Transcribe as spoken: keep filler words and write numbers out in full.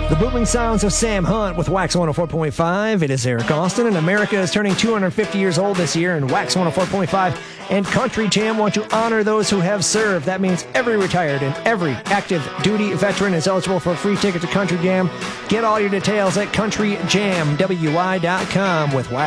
The booming sounds of Sam Hunt with Wax one oh four point five. It is Eric Austin, and America is turning two hundred fifty years old this year, and Wax one oh four point five and Country Jam want to honor those who have served. That means every retired and every active duty veteran is eligible for a free ticket to Country Jam. Get all your details at country jam w i dot com with Wax.